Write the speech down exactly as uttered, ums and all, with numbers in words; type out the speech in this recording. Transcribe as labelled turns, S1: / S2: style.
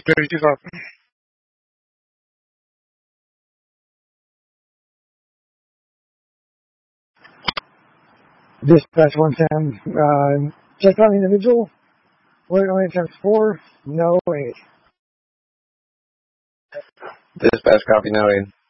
S1: thirty-two up. Dispatch one ten, uh, check on the individual. Wait only attempts four, no eight.
S2: Dispatch copy, no aid.